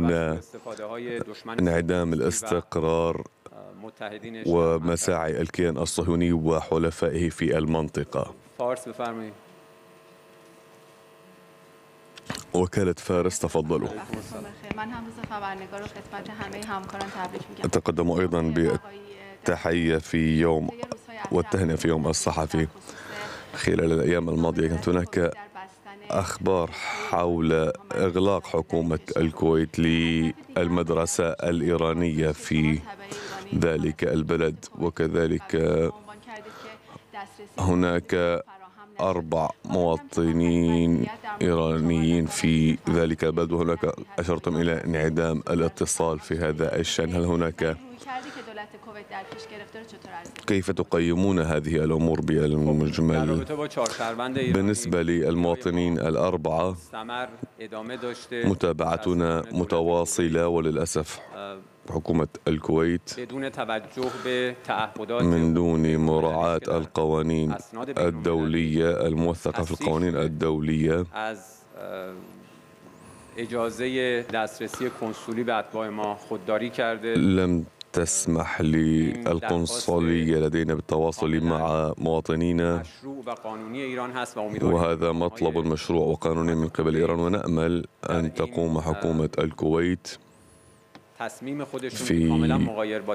أن انعدام الاستقرار ومساعي الكيان الصهيوني وحلفائه في المنطقة. وكالة فارس، تفضلوا. أتقدم أيضا بالتحية في يوم والتهنئة في يوم الصحفي. خلال الأيام الماضية كانت هناك أخبار حول إغلاق حكومة الكويت للمدرسة الإيرانية في ذلك البلد، وكذلك هناك 4 مواطنين إيرانيين في ذلك البلد، وهناك أشرتم إلى انعدام الاتصال في هذا الشأن. هل هناك كيف تقيمون هذه الأمور بالمجمل؟ بالنسبة للمواطنين 4 متابعتنا متواصلة، وللأسف حكومة الكويت من دون مراعاة القوانين الدولية الموثقة في القوانين الدولية لم تسمح للقنصلية لدينا بالتواصل مع مواطنينا، وهذا مطلب مشروع وقانوني من قبل إيران، ونأمل أن تقوم حكومة الكويت في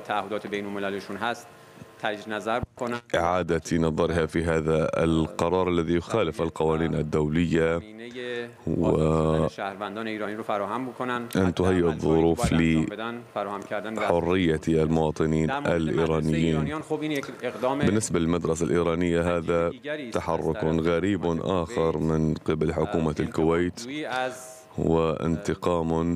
إعادة نظرها في هذا القرار الذي يخالف القوانين الدولية، وأن تهيئ الظروف لحرية المواطنين الإيرانيين. بالنسبة للمدرسة الإيرانية، هذا تحرك غريب آخر من قبل حكومة الكويت، وانتقام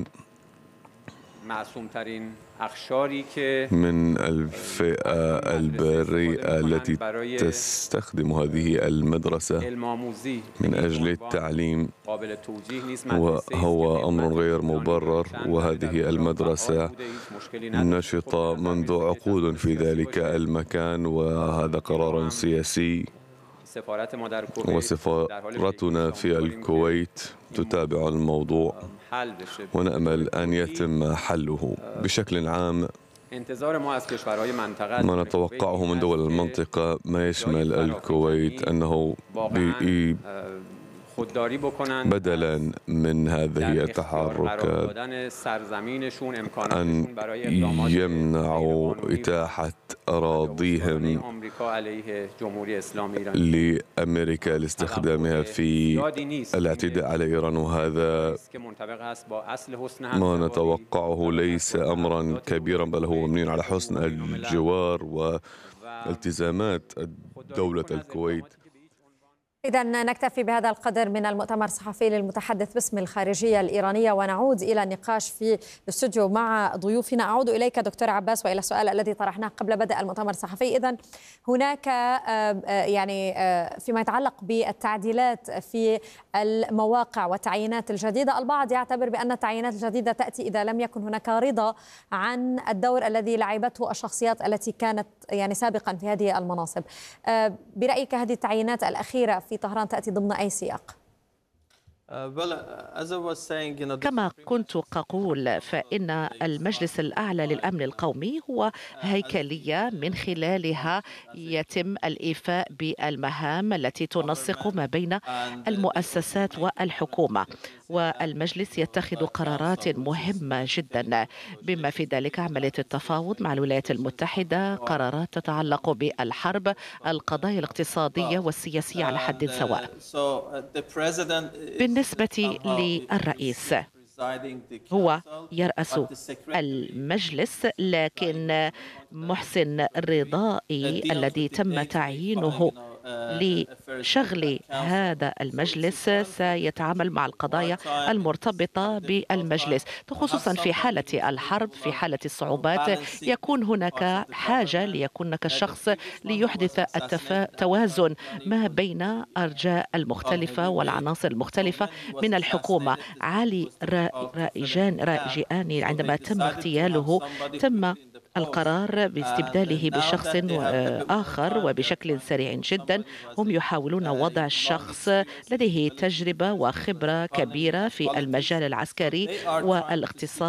من الفئة البريئة التي تستخدم هذه المدرسة من أجل التعليم، وهو أمر غير مبرر. وهذه المدرسة نشطة منذ عقود في ذلك المكان، وهذا قرار سياسي، وسفارتنا في الكويت تتابع الموضوع، ونأمل أن يتم حله. بشكل عام ما نتوقعه من دول المنطقة ما يشمل الكويت أنه بدلا من هذه التحركات أن يمنعوا إتاحة أراضيهم لأمريكا لاستخدامها في الاعتداء على إيران، وهذا ما نتوقعه ليس أمرا كبيرا، بل هو مبني على حسن الجوار والتزامات دولة الكويت. إذا نكتفي بهذا القدر من المؤتمر الصحفي للمتحدث باسم الخارجية الإيرانية، ونعود إلى النقاش في الاستوديو مع ضيوفنا. أعود إليك دكتور عباس وإلى السؤال الذي طرحناه قبل بدء المؤتمر الصحفي. إذا هناك يعني فيما يتعلق بالتعديلات في المواقع والتعيينات الجديدة، البعض يعتبر بأن التعيينات الجديدة تأتي إذا لم يكن هناك رضا عن الدور الذي لعبته الشخصيات التي كانت يعني سابقا في هذه المناصب. برأيك هذه التعيينات الأخيرة في طهران تأتي ضمن أي سياق؟ كما كنت أقول، فإن المجلس الأعلى للأمن القومي هو هيكلية من خلالها يتم الإيفاء بالمهام التي تنسق ما بين المؤسسات والحكومة، والمجلس يتخذ قرارات مهمة جدا بما في ذلك عملية التفاوض مع الولايات المتحدة، قرارات تتعلق بالحرب، القضايا الاقتصادية والسياسية على حد سواء. بالنسبة للرئيس، هو يرأس المجلس، لكن محسن الرضائي الذي تم تعيينه لشغل هذا المجلس سيتعامل مع القضايا المرتبطة بالمجلس، خصوصا في حالة الحرب، في حالة الصعوبات يكون هناك حاجة ليكون هناك شخص ليحدث التوازن ما بين أرجاء المختلفة والعناصر المختلفة من الحكومة. علي راجياني عندما تم اغتياله تم القرار باستبداله بشخص آخر وبشكل سريع جدا. هم يحاولون وضع شخص لديه تجربة وخبرة كبيرة في المجال العسكري والاقتصادي